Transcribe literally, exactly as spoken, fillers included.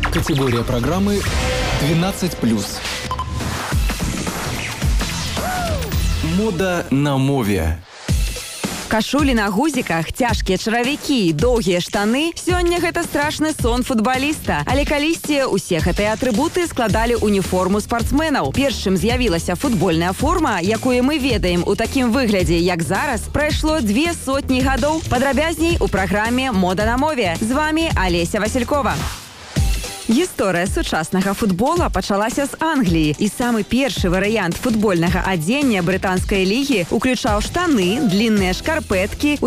Категория программы двенадцать плюс. Мода на мове. Кашулі на гузіках, цяжкія чаравікі, доўгія штаны. Сёння гэта страшны сон футбаліста. Але калісьці усе гэтыя атрыбуты складалі уніформу спартсменаў. Першым з'явілася футбольная форма, якую мы ведаем у такім выглядзе, як зараз, прайшло две сотні гадоў. Падрабязней у праграме «Мода на мове». З вами Алеся Василькова. Гісторыя сучаснага футбола пачалася з Англіі, і самы першы варыянт футбольнага адзення брытанскай лігі уключаў штаны, длінныя шкарпэткі,